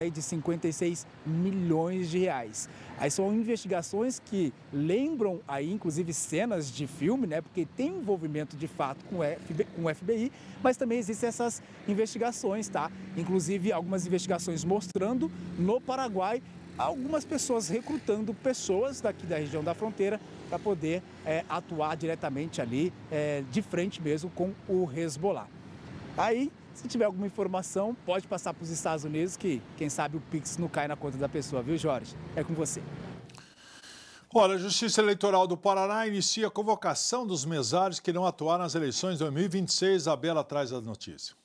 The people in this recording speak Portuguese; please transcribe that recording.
de 56 milhões de reais. Aí são investigações que lembram aí, inclusive, cenas de filme, né? Porque tem envolvimento de fato com o FBI, mas também existem essas investigações, tá? Inclusive algumas investigações mostrando no Paraguai algumas pessoas recrutando pessoas daqui da região da fronteira para poder atuar diretamente ali, de frente mesmo com o Hezbollah. Aí, se tiver alguma informação, pode passar para os Estados Unidos, que quem sabe o Pix não cai na conta da pessoa, viu, Jorge? É com você. Olha, a Justiça Eleitoral do Paraná inicia a convocação dos mesários que irão atuar nas eleições de 2026. A Bela traz a notícia.